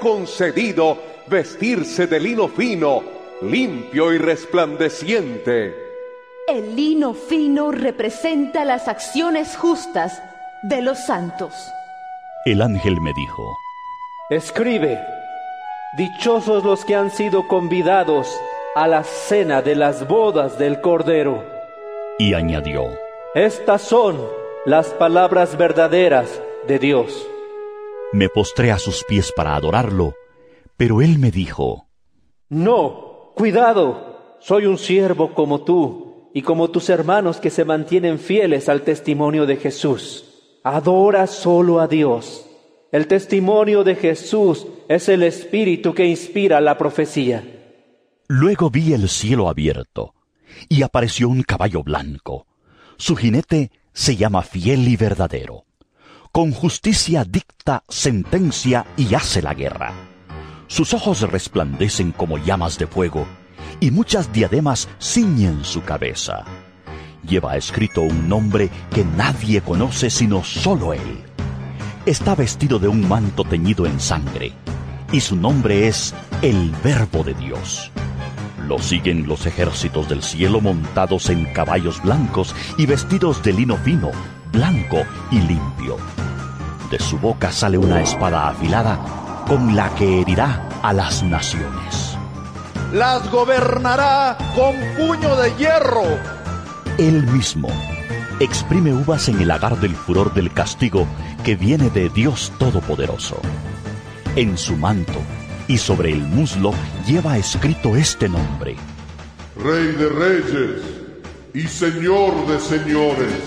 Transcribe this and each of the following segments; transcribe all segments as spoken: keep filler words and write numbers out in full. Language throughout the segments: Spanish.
concedido vestirse de lino fino, limpio y resplandeciente. El lino fino representa las acciones justas de los santos. El ángel me dijo: escribe, dichosos los que han sido convidados a la cena de las bodas del Cordero. Y añadió: estas son las palabras verdaderas de Dios. Me postré a sus pies para adorarlo, pero él me dijo: no, cuidado, soy un siervo como tú y como tus hermanos que se mantienen fieles al testimonio de Jesús. Adora solo a Dios. El testimonio de Jesús es el espíritu que inspira la profecía. Luego vi el cielo abierto, y apareció un caballo blanco. Su jinete se llama Fiel y Verdadero. Con justicia dicta sentencia y hace la guerra. Sus ojos resplandecen como llamas de fuego, y muchas diademas ciñen su cabeza. Lleva escrito un nombre que nadie conoce sino solo él. Está vestido de un manto teñido en sangre, y su nombre es el Verbo de Dios. Lo siguen los ejércitos del cielo montados en caballos blancos y vestidos de lino fino, blanco y limpio. De su boca sale una espada afilada con la que herirá a las naciones. Las gobernará con puño de hierro. Él mismo exprime uvas en el lagar del furor del castigo que viene de Dios Todopoderoso. En su manto y sobre el muslo lleva escrito este nombre: Rey de Reyes y Señor de Señores.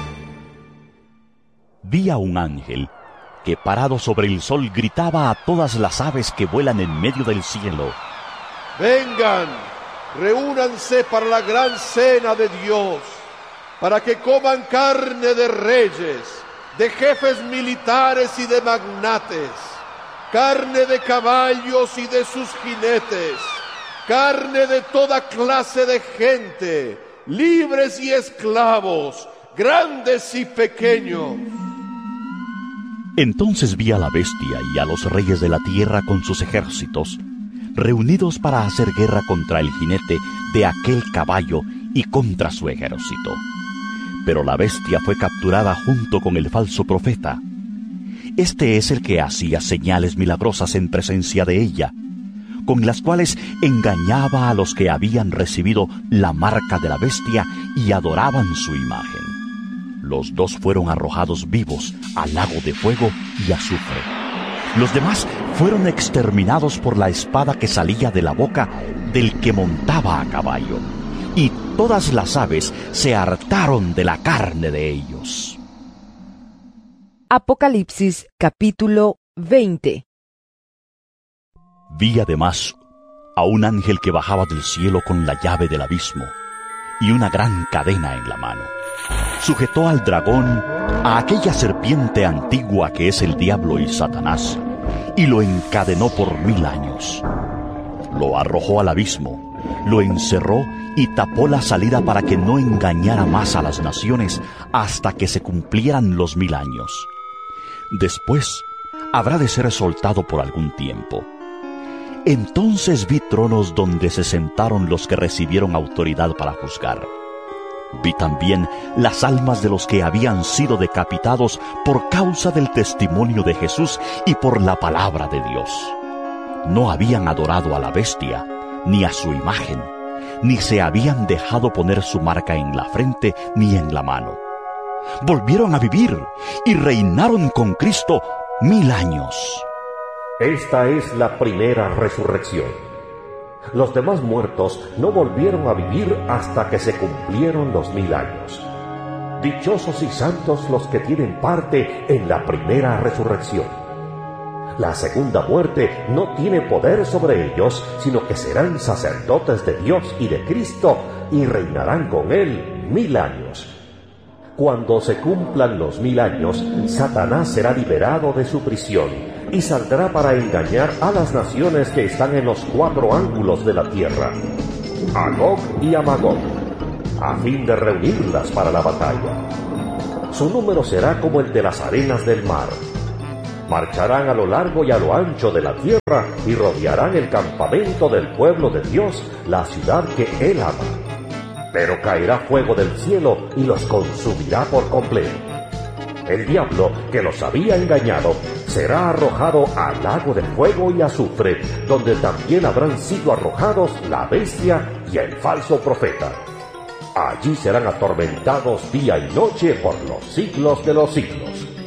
Vi a un ángel que parado sobre el sol gritaba a todas las aves que vuelan en medio del cielo: vengan, reúnanse para la gran cena de Dios, para que coman carne de reyes, de jefes militares y de magnates, carne de caballos y de sus jinetes, carne de toda clase de gente, libres y esclavos, grandes y pequeños. Entonces vi a la bestia y a los reyes de la tierra con sus ejércitos, reunidos para hacer guerra contra el jinete de aquel caballo y contra su ejército. Pero la bestia fue capturada junto con el falso profeta. Este es el que hacía señales milagrosas en presencia de ella, con las cuales engañaba a los que habían recibido la marca de la bestia y adoraban su imagen. Los dos fueron arrojados vivos al lago de fuego y azufre. Los demás fueron exterminados por la espada que salía de la boca del que montaba a caballo, y todas las aves se hartaron de la carne de ellos. Apocalipsis capítulo veinte. Vi además a un ángel que bajaba del cielo con la llave del abismo y una gran cadena en la mano. Sujetó al dragón, a aquella serpiente antigua que es el diablo y Satanás, y lo encadenó por mil años. Lo arrojó al abismo, lo encerró y tapó la salida para que no engañara más a las naciones hasta que se cumplieran los mil años. Después habrá de ser soltado por algún tiempo. Entonces vi tronos donde se sentaron los que recibieron autoridad para juzgar. Vi también las almas de los que habían sido decapitados por causa del testimonio de Jesús y por la palabra de Dios. No habían adorado a la bestia, ni a su imagen, ni se habían dejado poner su marca en la frente ni en la mano. Volvieron a vivir y reinaron con Cristo mil años. Esta es la primera resurrección. Los demás muertos no volvieron a vivir hasta que se cumplieron los mil años. Dichosos y santos los que tienen parte en la primera resurrección. La segunda muerte no tiene poder sobre ellos, sino que serán sacerdotes de Dios y de Cristo y reinarán con Él mil años. Cuando se cumplan los mil años, Satanás será liberado de su prisión y saldrá para engañar a las naciones que están en los cuatro ángulos de la tierra, a Gog y a Magog, a fin de reunirlas para la batalla. Su número será como el de las arenas del mar. Marcharán a lo largo y a lo ancho de la tierra y rodearán el campamento del pueblo de Dios, la ciudad que Él ama. Pero caerá fuego del cielo y los consumirá por completo. El diablo que los había engañado será arrojado al lago de fuego y azufre, donde también habrán sido arrojados la bestia y el falso profeta. Allí serán atormentados día y noche por los siglos de los siglos.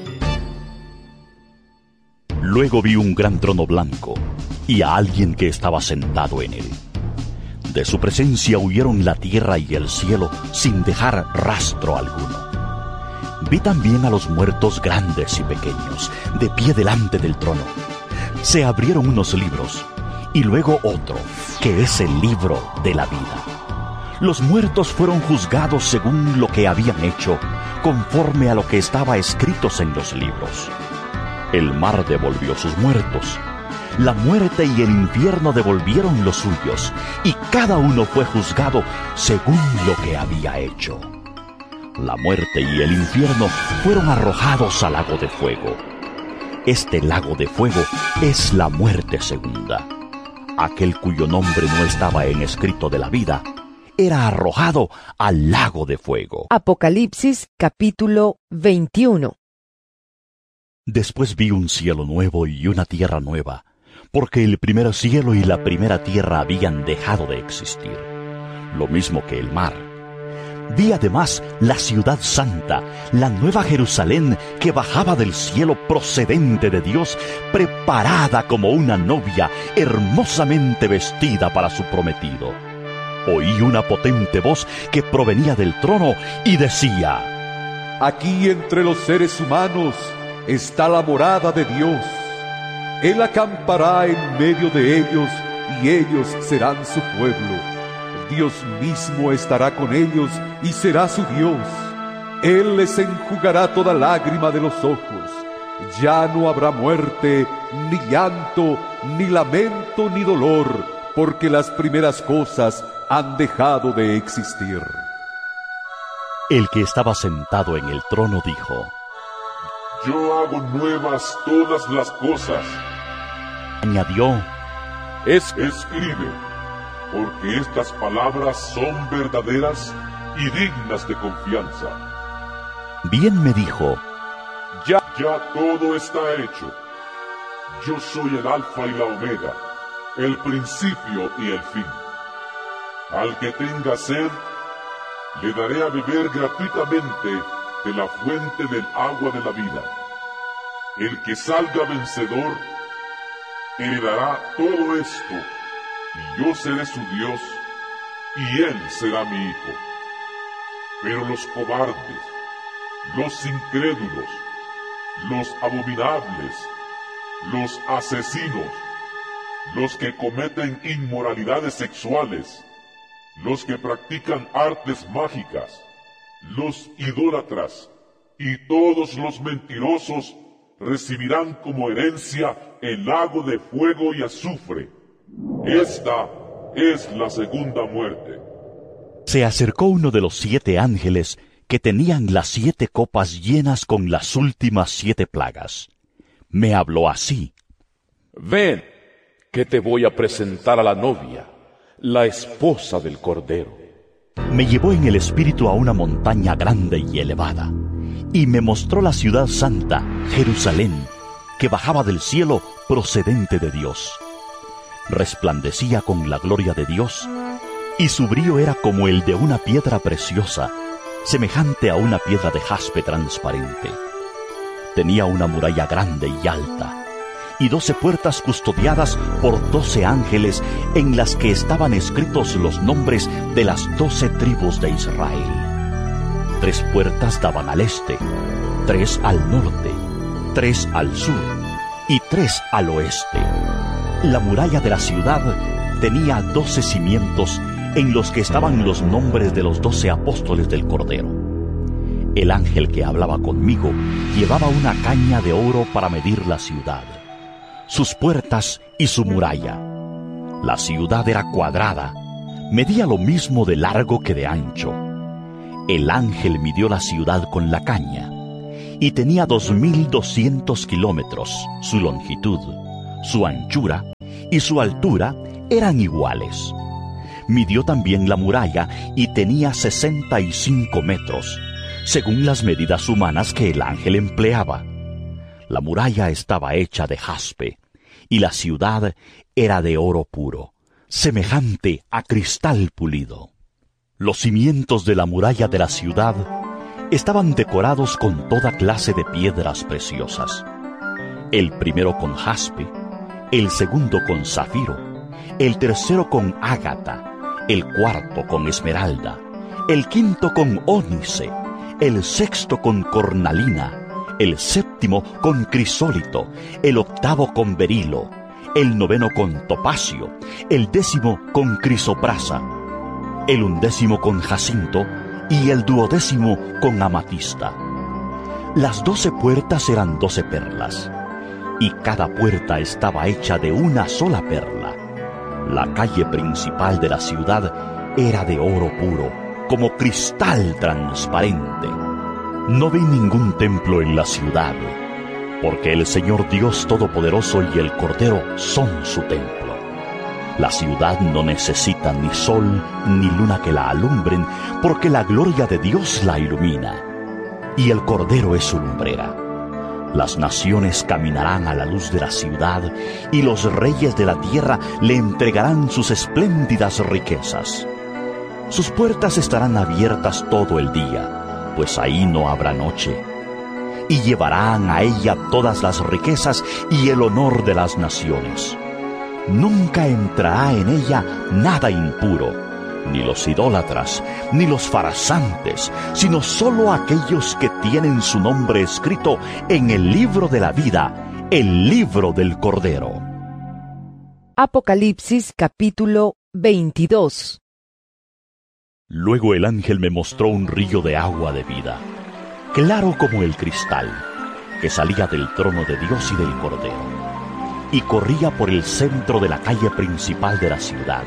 Luego vi un gran trono blanco y a alguien que estaba sentado en él. De su presencia huyeron la tierra y el cielo sin dejar rastro alguno. Vi también a los muertos grandes y pequeños, de pie delante del trono. Se abrieron unos libros, y luego otro, que es el libro de la vida. Los muertos fueron juzgados según lo que habían hecho, conforme a lo que estaba escritos en los libros. El mar devolvió sus muertos. La muerte y el infierno devolvieron los suyos, y cada uno fue juzgado según lo que había hecho. La muerte y el infierno fueron arrojados al lago de fuego. Este lago de fuego es la muerte segunda. Aquel cuyo nombre no estaba en escrito de la vida era arrojado al lago de fuego. Apocalipsis capítulo veintiuno. Después vi un cielo nuevo y una tierra nueva, porque el primer cielo y la primera tierra habían dejado de existir, lo mismo que el mar. Vi además la ciudad santa, la nueva Jerusalén, que bajaba del cielo procedente de Dios, preparada como una novia, hermosamente vestida para su prometido. Oí una potente voz que provenía del trono y decía: Aquí entre los seres humanos está la morada de Dios. Él acampará en medio de ellos y ellos serán su pueblo. Dios mismo estará con ellos y será su Dios. Él les enjugará toda lágrima de los ojos. Ya no habrá muerte, ni llanto, ni lamento, ni dolor, porque las primeras cosas han dejado de existir. El que estaba sentado en el trono dijo: Yo hago nuevas todas las cosas. Añadió: es, Escribe, porque estas palabras son verdaderas y dignas de confianza. Bien me dijo: Ya, ya todo está hecho. Yo soy el Alfa y la Omega, el principio y el fin. Al que tenga sed, le daré a beber gratuitamente de la fuente del agua de la vida. El que salga vencedor heredará todo esto, y yo seré su Dios, y él será mi hijo. Pero los cobardes, los incrédulos, los abominables, los asesinos, los que cometen inmoralidades sexuales, los que practican artes mágicas, los idólatras y todos los mentirosos recibirán como herencia el lago de fuego y azufre. Esta es la segunda muerte. Se acercó uno de los siete ángeles que tenían las siete copas llenas con las últimas siete plagas. Me habló así: Ven, que te voy a presentar a la novia, la esposa del Cordero. Me llevó en el espíritu a una montaña grande y elevada, y me mostró la ciudad santa, Jerusalén, que bajaba del cielo procedente de Dios. Resplandecía con la gloria de Dios, y su brillo era como el de una piedra preciosa, semejante a una piedra de jaspe transparente. Tenía una muralla grande y alta, y doce puertas custodiadas por doce ángeles, en las que estaban escritos los nombres de las doce tribus de Israel. Tres puertas daban al este, tres al norte, tres al sur y tres al oeste. La muralla de la ciudad tenía doce cimientos, en los que estaban los nombres de los doce apóstoles del Cordero. El ángel que hablaba conmigo llevaba una caña de oro para medir la ciudad, sus puertas y su muralla. La ciudad era cuadrada, medía lo mismo de largo que de ancho. El ángel midió la ciudad con la caña, y tenía dos mil doscientos kilómetros. Su longitud, su anchura y su altura eran iguales. Midió también la muralla y tenía sesenta y cinco metros, según las medidas humanas que el ángel empleaba. La muralla estaba hecha de jaspe, y la ciudad era de oro puro, semejante a cristal pulido. Los cimientos de la muralla de la ciudad estaban decorados con toda clase de piedras preciosas. El primero con jaspe, el segundo con zafiro, el tercero con ágata, el cuarto con esmeralda, el quinto con ónice, el sexto con cornalina, el séptimo con crisólito, el octavo con berilo, el noveno con topacio, el décimo con crisoprasa, el undécimo con jacinto y el duodécimo con amatista. Las doce puertas eran doce perlas, y cada puerta estaba hecha de una sola perla. La calle principal de la ciudad era de oro puro, como cristal transparente. No vi ningún templo en la ciudad, porque el Señor Dios Todopoderoso y el Cordero son su templo. La ciudad no necesita ni sol ni luna que la alumbren, porque la gloria de Dios la ilumina, y el Cordero es su lumbrera. Las naciones caminarán a la luz de la ciudad, y los reyes de la tierra le entregarán sus espléndidas riquezas. Sus puertas estarán abiertas todo el día, pues ahí no habrá noche. Y llevarán a ella todas las riquezas y el honor de las naciones. Nunca entrará en ella nada impuro, ni los idólatras, ni los farsantes, sino sólo aquellos que tienen su nombre escrito en el libro de la vida, el libro del Cordero. Apocalipsis capítulo veintidós. Luego el ángel me mostró un río de agua de vida, claro como el cristal, que salía del trono de Dios y del Cordero, y corría por el centro de la calle principal de la ciudad.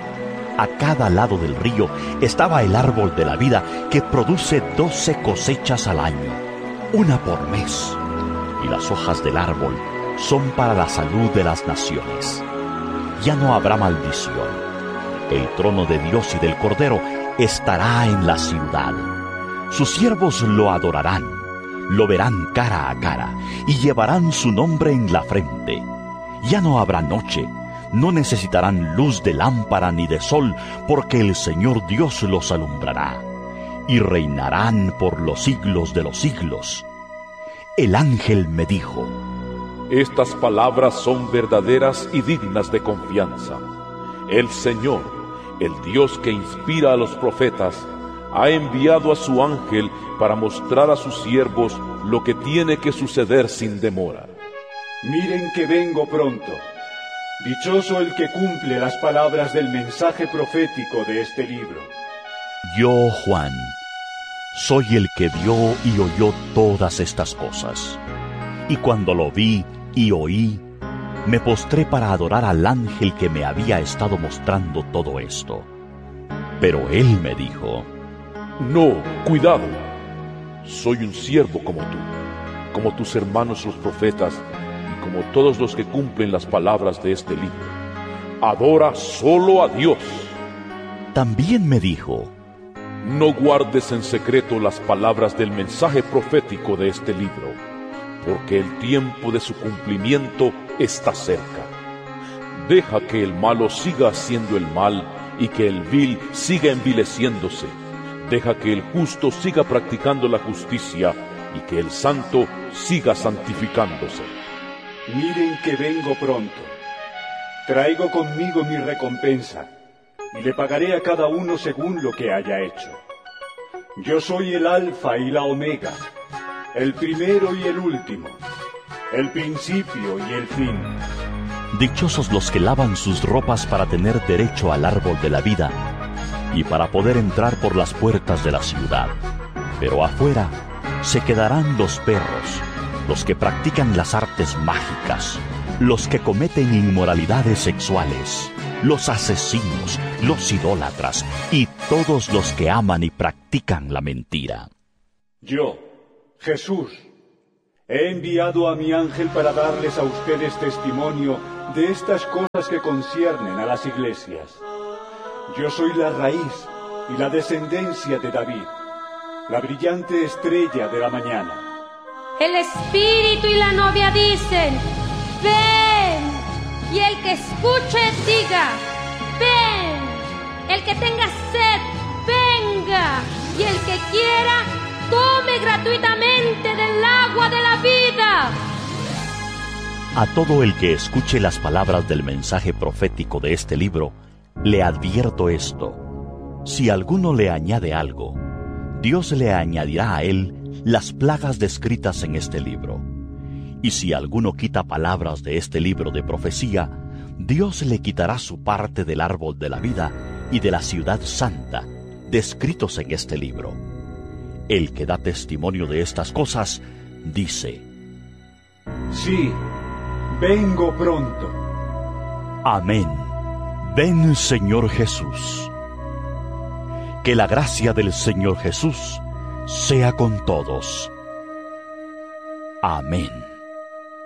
A cada lado del río estaba el árbol de la vida, que produce doce cosechas al año, una por mes, y las hojas del árbol son para la salud de las naciones. Ya no habrá maldición. El trono de Dios y del Cordero estará en la ciudad. Sus siervos lo adorarán, lo verán cara a cara, y llevarán su nombre en la frente. Ya no habrá noche, no necesitarán luz de lámpara ni de sol, porque el Señor Dios los alumbrará, y reinarán por los siglos de los siglos. El ángel me dijo: Estas palabras son verdaderas y dignas de confianza. El Señor, el Dios que inspira a los profetas, ha enviado a su ángel para mostrar a sus siervos lo que tiene que suceder sin demora. Miren que vengo pronto. Dichoso el que cumple las palabras del mensaje profético de este libro. Yo, Juan, soy el que vio y oyó todas estas cosas. Y cuando lo vi y oí, me postré para adorar al ángel que me había estado mostrando todo esto. Pero él me dijo: No, cuidado. Soy un siervo como tú, como tus hermanos los profetas, y como todos los que cumplen las palabras de este libro. Adora solo a Dios. También me dijo: No guardes en secreto las palabras del mensaje profético de este libro, porque el tiempo de su cumplimiento está cerca. Deja que el malo siga haciendo el mal y que el vil siga envileciéndose. Deja que el justo siga practicando la justicia y que el santo siga santificándose. Miren que vengo pronto. Traigo conmigo mi recompensa, y le pagaré a cada uno según lo que haya hecho. Yo soy el Alfa y la Omega, el primero y el último, el principio y el fin. Dichosos los que lavan sus ropas para tener derecho al árbol de la vida y para poder entrar por las puertas de la ciudad. Pero afuera se quedarán los perros, los que practican las artes mágicas, los que cometen inmoralidades sexuales, los asesinos, los idólatras y todos los que aman y practican la mentira. Yo, Jesús, He enviado a mi ángel para darles a ustedes testimonio de estas cosas que conciernen a las iglesias. Yo soy la raíz y la descendencia de David, la brillante estrella de la mañana. El espíritu y la novia dicen, ven. Y el que escuche diga, ven. El que tenga sed, venga. Y el que quiera, tome gratuitamente del agua de la vida. A todo el que escuche las palabras del mensaje profético de este libro, le advierto esto: si alguno le añade algo, Dios le añadirá a él las plagas descritas en este libro. Y si alguno quita palabras de este libro de profecía, Dios le quitará su parte del árbol de la vida y de la ciudad santa, descritos en este libro. El que da testimonio de estas cosas, dice: Sí, vengo pronto. Amén. Ven, Señor Jesús. Que la gracia del Señor Jesús sea con todos. Amén.